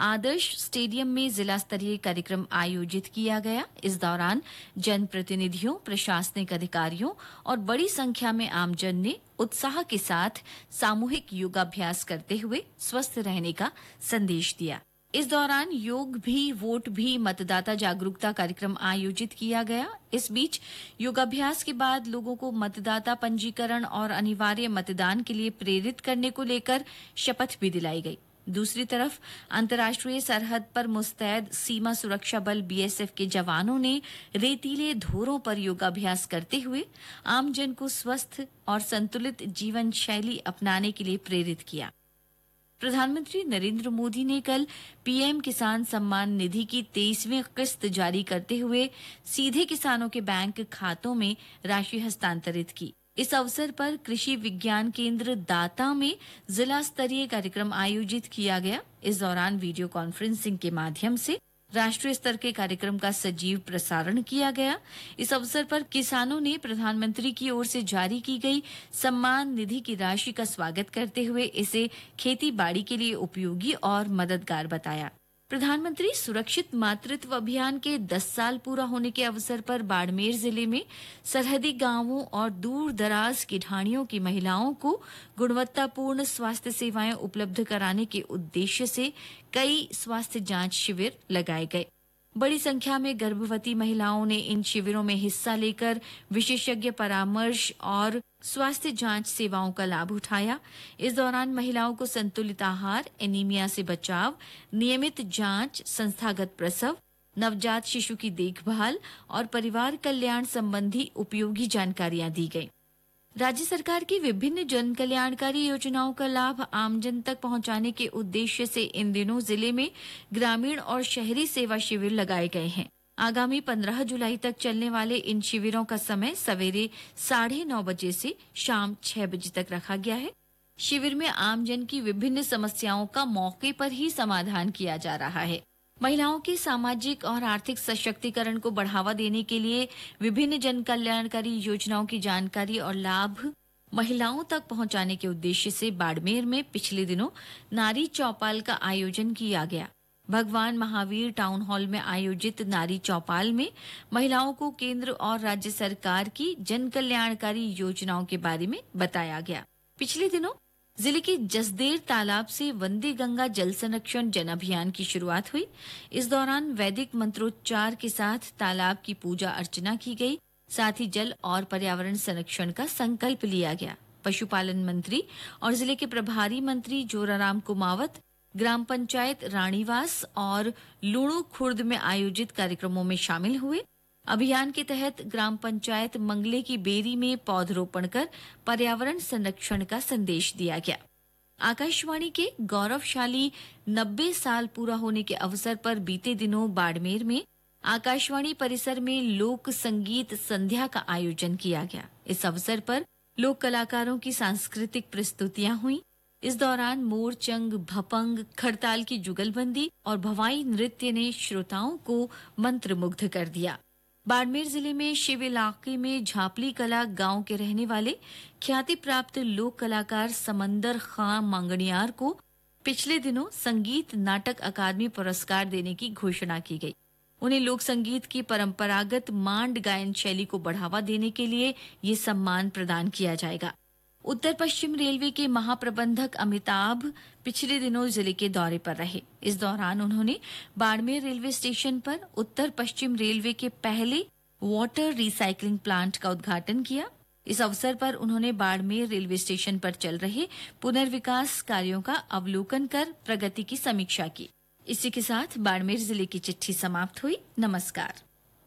आदर्श stadium में जिला स्तरीय कार्यक्रम आयोजित किया गया। इस दौरान जनप्रतिनिधियों, प्रशासनिक अधिकारियों और बड़ी संख्या में आमजन ने उत्साह के साथ सामूहिक योगाभ्यास करते हुए स्वस्थ रहने का संदेश दिया। इस दौरान योग भी वोट भी मतदाता जागरूकता कार्यक्रम आयोजित किया गया। इस बीच योगाभ्यास के बाद लोगों को मतदाता पंजीकरण और अनिवार्य मतदान के लिए प्रेरित करने को लेकर शपथ भी दिलाई गई। दूसरी तरफ अंतर्राष्ट्रीय सरहद पर मुस्तैद सीमा सुरक्षा बल बीएसएफ के जवानों ने रेतीले धोरों पर योगाभ्यास करते हुए आमजन को स्वस्थ और संतुलित जीवन शैली अपनाने के लिए प्रेरित किया। प्रधानमंत्री नरेंद्र मोदी ने कल पीएम किसान सम्मान निधि की 23वीं किस्त जारी करते हुए सीधे किसानों के बैंक खातों में राशि हस्तांतरित की। इस अवसर पर कृषि विज्ञान केंद्र दाता में जिला स्तरीय कार्यक्रम आयोजित किया गया। इस दौरान वीडियो कॉन्फ्रेंसिंग के माध्यम से राष्ट्रीय स्तर के कार्यक्रम का सजीव प्रसारण किया गया। इस अवसर पर किसानों ने प्रधानमंत्री की ओर से जारी की गई सम्मान निधि की राशि का स्वागत करते हुए इसे खेती बाड़ी के लिए उपयोगी और मददगार बताया। प्रधानमंत्री सुरक्षित मातृत्व अभियान के 10 साल पूरा होने के अवसर पर बाड़मेर जिले में सरहदी गांवों और दूर दराज की ढाणियों की महिलाओं को गुणवत्तापूर्ण स्वास्थ्य सेवाएं उपलब्ध कराने के उद्देश्य से कई स्वास्थ्य जांच शिविर लगाए गए। बड़ी संख्या में गर्भवती महिलाओं ने इन शिविरों में हिस्सा लेकर विशेषज्ञ परामर्श और स्वास्थ्य जांच सेवाओं का लाभ उठाया। इस दौरान महिलाओं को संतुलित आहार, एनीमिया से बचाव, नियमित जांच, संस्थागत प्रसव, नवजात शिशु की देखभाल और परिवार कल्याण संबंधी उपयोगी जानकारियां दी गई। राज्य सरकार की विभिन्न जन कल्याणकारी योजनाओं का लाभ आमजन तक पहुंचाने के उद्देश्य से इन दिनों जिले में ग्रामीण और शहरी सेवा शिविर लगाए गए हैं। आगामी 15 जुलाई तक चलने वाले इन शिविरों का समय सवेरे 9:30 बजे से शाम 6 बजे तक रखा गया है। शिविर में आमजन की विभिन्न समस्याओं का मौके पर ही समाधान किया जा रहा है। महिलाओं के सामाजिक और आर्थिक सशक्तिकरण को बढ़ावा देने के लिए विभिन्न जन कल्याणकारी योजनाओं की जानकारी और लाभ महिलाओं तक पहुंचाने के उद्देश्य से बाड़मेर में पिछले दिनों नारी चौपाल का आयोजन किया गया। भगवान महावीर टाउन हॉल में आयोजित नारी चौपाल में महिलाओं को केंद्र और राज्य सरकार की जन कल्याणकारी योजनाओं के बारे में बताया गया। पिछले दिनों जिले के जसदेर तालाब से वंदे गंगा जल संरक्षण जन अभियान की शुरुआत हुई। इस दौरान वैदिक मंत्रोच्चार के साथ तालाब की पूजा अर्चना की गई। साथ ही जल और पर्यावरण संरक्षण का संकल्प लिया गया। पशुपालन मंत्री और जिले के प्रभारी मंत्री जोराराम कुमावत ग्राम पंचायत रानीवास और लुणु खुर्द में आयोजित कार्यक्रमों में शामिल हुए। अभियान के तहत ग्राम पंचायत मंगले की बेरी में पौधरोपण कर पर्यावरण संरक्षण का संदेश दिया गया। आकाशवाणी के गौरवशाली 90 साल पूरा होने के अवसर पर बीते दिनों बाड़मेर में आकाशवाणी परिसर में लोक संगीत संध्या का आयोजन किया गया। इस अवसर पर लोक कलाकारों की सांस्कृतिक प्रस्तुतियां हुई। इस दौरान मोरचंग, भपंग, खड़ताल की जुगलबंदी और भवाई नृत्य ने श्रोताओं को मंत्रमुग्ध कर दिया। बाड़मेर जिले में शिव इलाके में झापली कला गांव के रहने वाले ख्याति प्राप्त लोक कलाकार समंदर खां मांगणियार को पिछले दिनों संगीत नाटक अकादमी पुरस्कार देने की घोषणा की गई। उन्हें लोक संगीत की परंपरागत मांड गायन शैली को बढ़ावा देने के लिए ये सम्मान प्रदान किया जाएगा। उत्तर पश्चिम रेलवे के महाप्रबंधक अमिताभ पिछले दिनों जिले के दौरे पर रहे। इस दौरान उन्होंने बाड़मेर रेलवे स्टेशन पर उत्तर पश्चिम रेलवे के पहले वाटर रिसाइकलिंग प्लांट का उद्घाटन किया। इस अवसर पर उन्होंने बाड़मेर रेलवे स्टेशन पर चल रहे पुनर्विकास कार्यों का अवलोकन कर प्रगति की समीक्षा की। इसी के साथ बाड़मेर जिले की चिट्ठी समाप्त हुई। नमस्कार।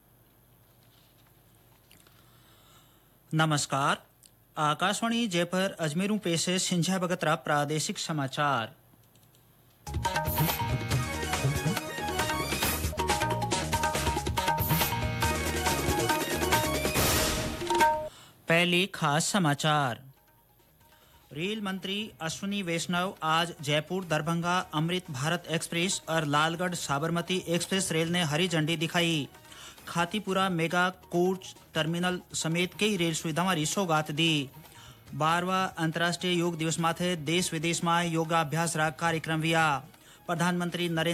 नमस्कार। आकाशवाणी जयपुर अजमेरू पेश है सिंझा बगतरा प्रादेशिक समाचार। पहले खास समाचार। रेल मंत्री अश्विनी वैष्णव आज जयपुर दरभंगा अमृत भारत एक्सप्रेस और लालगढ़ साबरमती एक्सप्रेस रेल ने हरी झंडी दिखाई। खातीपुरा मेगा कोच टर्मिनल समेत कई रेल सुविधाओं सौगात दी। 12वां अंतर्राष्ट्रीय योग दिवस माथे देश विदेश में योगाभ्यास कार्यक्रम हुआ। प्रधानमंत्री नरेंद्र